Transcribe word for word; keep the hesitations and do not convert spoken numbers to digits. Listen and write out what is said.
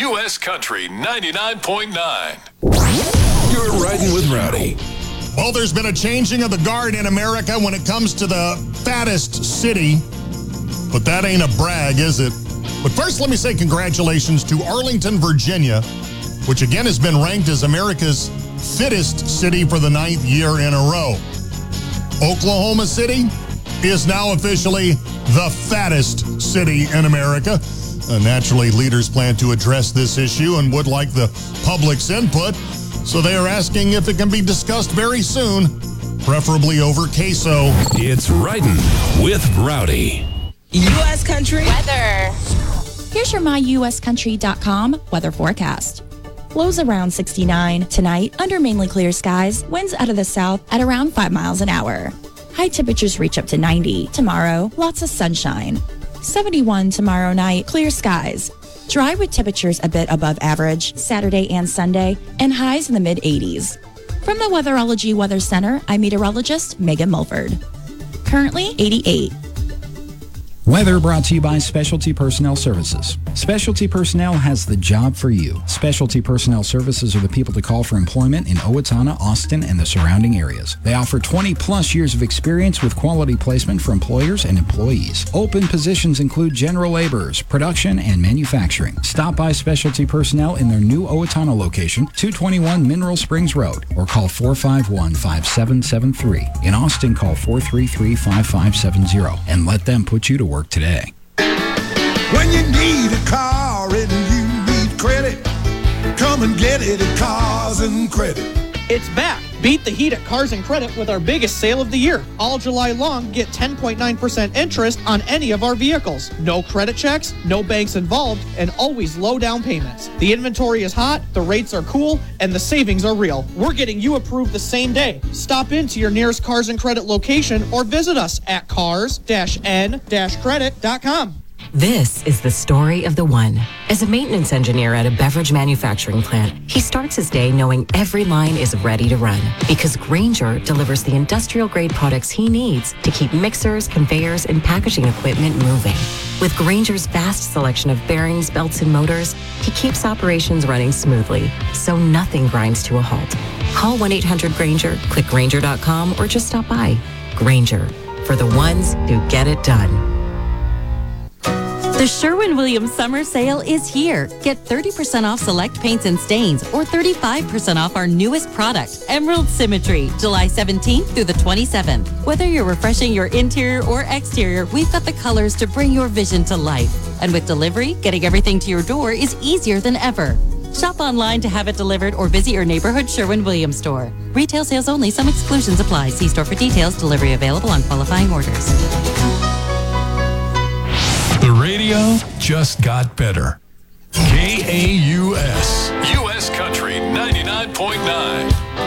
U S Country ninety-nine point nine. You're riding with Rowdy. Well, there's been a changing of the guard in America when it comes to the fattest city. But that ain't a brag, is it? But first, let me say congratulations to Arlington, Virginia, which again has been ranked as America's fittest city for the ninth year in a row. Oklahoma City is now officially the fattest city in America. Uh, naturally, leaders plan to address this issue and would like the public's input. So they are asking if it can be discussed very soon, preferably over queso. It's Riding with Rowdy. U S Country weather. Here's your my U S country dot com weather forecast. Lows around sixty-nine. Tonight, under mainly clear skies, winds out of the south at around five miles an hour. High temperatures reach up to ninety. Tomorrow, lots of sunshine. seventy-one tomorrow night, clear skies. Dry with temperatures a bit above average Saturday and Sunday, and highs in the mid eighties. From the Weatherology Weather Center, I'm meteorologist Megan Mulford. Currently eighty-eight. Weather brought to you by Specialty Personnel Services. Specialty Personnel has the job for you. Specialty Personnel Services are the people to call for employment in Owatonna, Austin, and the surrounding areas. They offer twenty plus years of experience with quality placement for employers and employees. Open positions include general laborers, production, and manufacturing. Stop by Specialty Personnel in their new Owatonna location, two twenty-one Mineral Springs Road, or call four five one, five seven seven three. In Austin, call four three three, five five seven zero and let them put you to work today. When you need a car and you need credit, come and get it at Cars and Credit. It's back. Beat the heat at Cars and Credit with our biggest sale of the year. All July long, get ten point nine percent interest on any of our vehicles. No credit checks, no banks involved, and always low down payments. The inventory is hot, the rates are cool, and the savings are real. We're getting you approved the same day. Stop into your nearest Cars and Credit location or visit us at cars N credit dot com. This is the story of the one. As a maintenance engineer at a beverage manufacturing plant, he starts his day knowing every line is ready to run because Grainger delivers the industrial-grade products he needs to keep mixers, conveyors, and packaging equipment moving. With Grainger's vast selection of bearings, belts, and motors, he keeps operations running smoothly, so nothing grinds to a halt. Call one eight hundred Grainger, click Grainger dot com, or just stop by. Grainger, for the ones who get it done. The Sherwin-Williams Summer Sale is here. Get thirty percent off select paints and stains or thirty-five percent off our newest product, Emerald Symmetry, July seventeenth through the twenty-seventh. Whether you're refreshing your interior or exterior, we've got the colors to bring your vision to life. And with delivery, getting everything to your door is easier than ever. Shop online to have it delivered or visit your neighborhood Sherwin-Williams store. Retail sales only. Some exclusions apply. See store for details. Delivery available on qualifying orders. The radio just got better. K A U S. U S Country ninety-nine point nine.